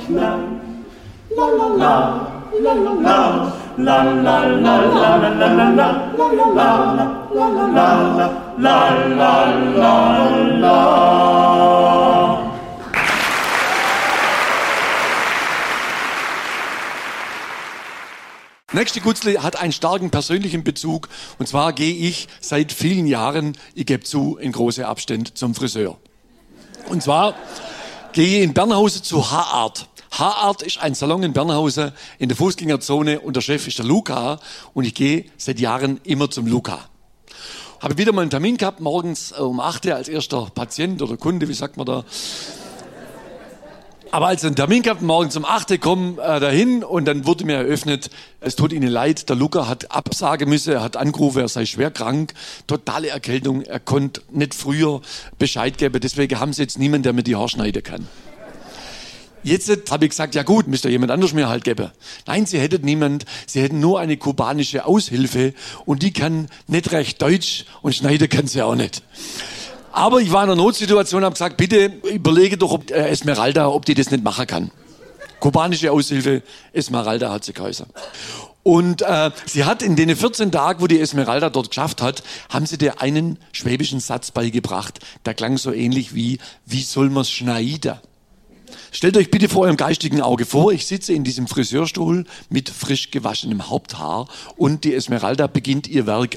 Nächste Gutzle hat einen starken persönlichen Bezug. Und zwar gehe ich seit vielen Jahren, ich gebe zu, in große Abstände zum Friseur. Und zwar gehe ich in Bernhausen zu Haarart. Haarart ist ein Salon in Bernhausen in der Fußgängerzone und der Chef ist der Luca. Und ich gehe seit Jahren immer zum Luca. Habe wieder mal einen Termin gehabt, morgens um 8 Uhr als erster Patient oder Kunde, wie sagt man da. Aber als ich einen Termin gehabt, morgens um 8 Uhr komme dahin und dann wurde mir eröffnet, es tut Ihnen leid, der Luca hat absagen müssen, er hat angerufen, er sei schwer krank, totale Erkältung, er konnte nicht früher Bescheid geben, deswegen haben Sie jetzt niemanden, der mir die Haare schneiden kann. Jetzt habe ich gesagt, ja gut, müsste jemand anders mir halt geben. Nein, Sie hätten niemand, Sie hätten nur eine kubanische Aushilfe und die kann nicht recht Deutsch und schneiden kann sie auch nicht. Aber ich war in einer Notsituation und habe gesagt, bitte überlege doch, ob Esmeralda, ob die das nicht machen kann. Kubanische Aushilfe, Esmeralda hat sie geheißen. Und sie hat in den 14 Tagen, wo die Esmeralda dort geschafft hat, haben sie dir einen schwäbischen Satz beigebracht. Der klang so ähnlich wie soll man's schneiden? Stellt euch bitte vor eurem geistigen Auge vor, ich sitze in diesem Friseurstuhl mit frisch gewaschenem Haupthaar und die Esmeralda beginnt ihr Werk